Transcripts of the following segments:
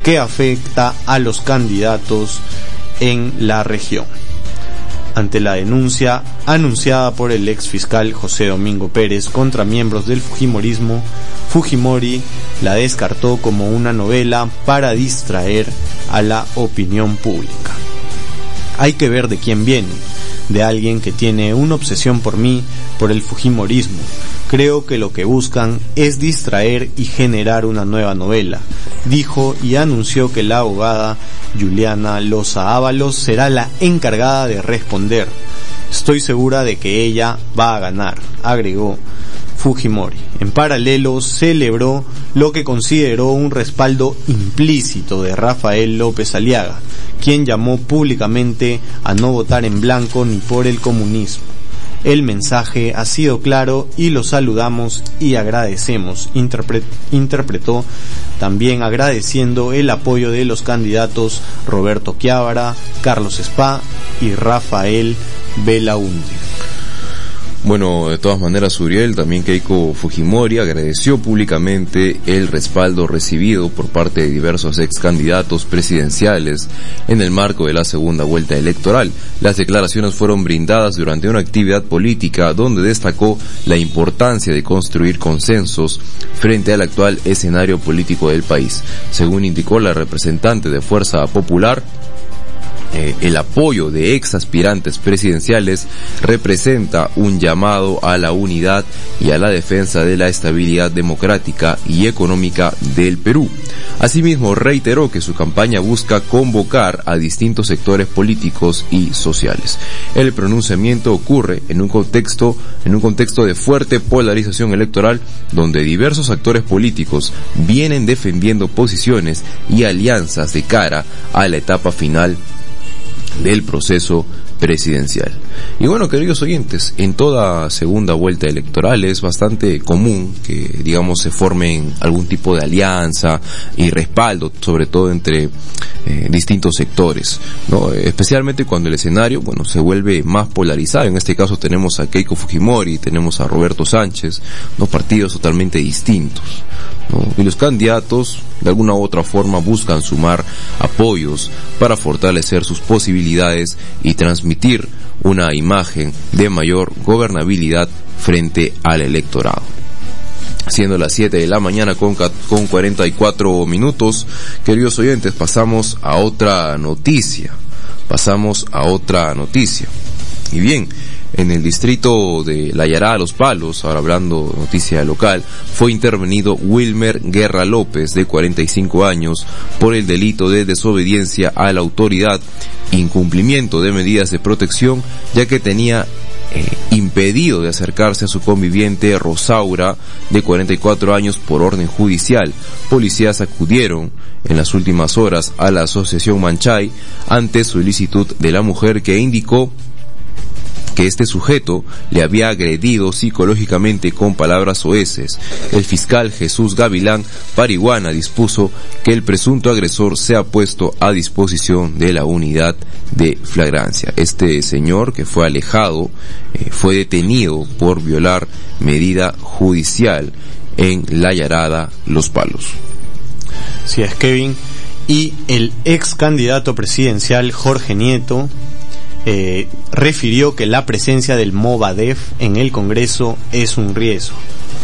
que afecta a los candidatos en la región. Ante la denuncia anunciada por el ex fiscal José Domingo Pérez contra miembros del fujimorismo, Fujimori la descartó como una novela para distraer a la opinión pública. Hay que ver de quién viene, de alguien que tiene una obsesión por mí, por el fujimorismo. Creo que lo que buscan es distraer y generar una nueva novela, dijo, y anunció que la abogada Juliana Loza Ábalos será la encargada de responder. Estoy segura de que ella va a ganar, agregó Fujimori. En paralelo, celebró lo que consideró un respaldo implícito de Rafael López Aliaga, quien llamó públicamente a no votar en blanco ni por el comunismo. El mensaje ha sido claro y lo saludamos y agradecemos, interpretó, también agradeciendo el apoyo de los candidatos Roberto Chiabara, Carlos Spa y Rafael Belaúnde. Bueno, de todas maneras, Uriel, también Keiko Fujimori agradeció públicamente el respaldo recibido por parte de diversos ex candidatos presidenciales en el marco de la segunda vuelta electoral. Las declaraciones fueron brindadas durante una actividad política donde destacó la importancia de construir consensos frente al actual escenario político del país. Según indicó la representante de Fuerza Popular, el apoyo de ex aspirantes presidenciales representa un llamado a la unidad y a la defensa de la estabilidad democrática y económica del Perú. Asimismo, reiteró que su campaña busca convocar a distintos sectores políticos y sociales. El pronunciamiento ocurre en un contexto de fuerte polarización electoral, donde diversos actores políticos vienen defendiendo posiciones y alianzas de cara a la etapa final del proceso presidencial. Y bueno, queridos oyentes, en toda segunda vuelta electoral es bastante común que, digamos, se formen algún tipo de alianza y respaldo, sobre todo entre distintos sectores, ¿no? Especialmente cuando el escenario, bueno, se vuelve más polarizado. En este caso tenemos a Keiko Fujimori, tenemos a Roberto Sánchez, dos partidos totalmente distintos, ¿no? Y los candidatos de alguna u otra forma buscan sumar apoyos para fortalecer sus posibilidades y transmitir una imagen de mayor gobernabilidad frente al electorado. Siendo las 7 de la mañana con 44 minutos, queridos oyentes, pasamos a otra noticia. Y bien, en el distrito de La Yarada Los Palos, ahora hablando noticia local, fue intervenido Wilmer Guerra López, de 45 años, por el delito de desobediencia a la autoridad, incumplimiento de medidas de protección, ya que tenía impedido de acercarse a su conviviente Rosaura, de 44 años, por orden judicial. Policías acudieron en las últimas horas a la asociación Manchay ante solicitud de la mujer, que indicó que este sujeto le había agredido psicológicamente con palabras soeces. El fiscal Jesús Gavilán Parihuana dispuso que el presunto agresor sea puesto a disposición de la unidad de flagrancia. Este señor, que fue alejado, fue detenido por violar medida judicial en La Yarada Los Palos. Sí, es Kevin. Y el ex candidato presidencial Jorge Nieto refirió que la presencia del Movadef en el Congreso es un riesgo.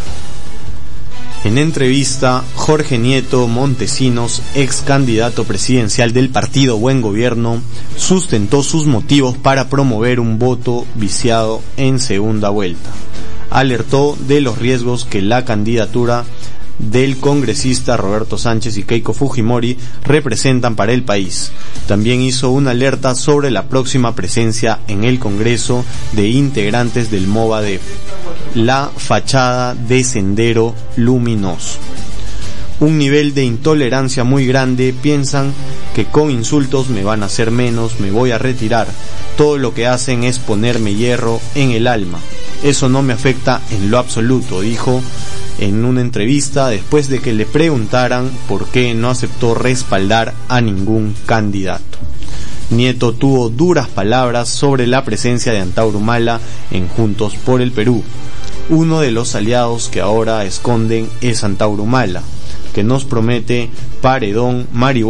En entrevista, Jorge Nieto Montesinos, ex candidato presidencial del partido Buen Gobierno, sustentó sus motivos para promover un voto viciado en segunda vuelta. Alertó de los riesgos que la candidatura del congresista Roberto Sánchez y Keiko Fujimori representan para el país. También hizo una alerta sobre la próxima presencia en el Congreso de integrantes del Movadef, la fachada de Sendero Luminoso. Un nivel de intolerancia muy grande, piensan que con insultos me van a hacer menos, me voy a retirar. Todo lo que hacen es ponerme hierro en el alma. Eso no me afecta en lo absoluto, dijo en una entrevista después de que le preguntaran por qué no aceptó respaldar a ningún candidato. Nieto tuvo duras palabras sobre la presencia de Antauro Humala en Juntos por el Perú. Uno de los aliados que ahora esconden es Antauro Humala, que nos promete paredón, marihuana